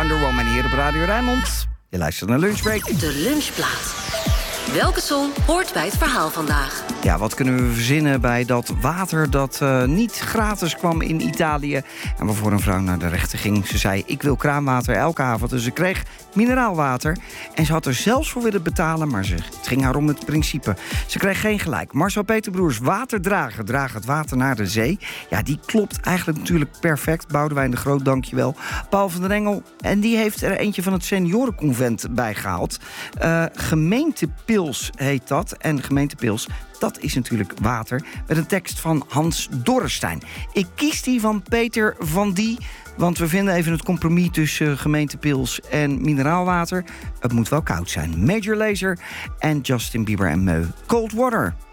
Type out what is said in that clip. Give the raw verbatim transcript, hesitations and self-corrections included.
De Lunchplaat. Welke song hoort bij het verhaal vandaag? Ja, wat kunnen we verzinnen bij dat water dat uh, niet gratis kwam in Italië... en waarvoor een vrouw naar de rechter ging. Ze zei, ik wil kraanwater elke avond. Dus ze kreeg mineraalwater. En ze had er zelfs voor willen betalen, maar ze, het ging haar om het principe. Ze kreeg geen gelijk. Marcel Peterbroers, waterdrager, draag het water naar de zee. Ja, die klopt eigenlijk natuurlijk perfect. Boudewijn de Groot, dankjewel. Paul van den Engel, en die heeft er eentje van het seniorenconvent bijgehaald. Uh, gemeente Pils heet dat. En gemeente Pils, dat is natuurlijk water. Met een tekst van Hans Dorrestein. Ik kies die van Peter van Die, want we vinden even het compromis tussen gemeente Pils en mineraalwater. Het moet wel koud zijn. Major Lazer en Justin Bieber en Meu. Cold Water.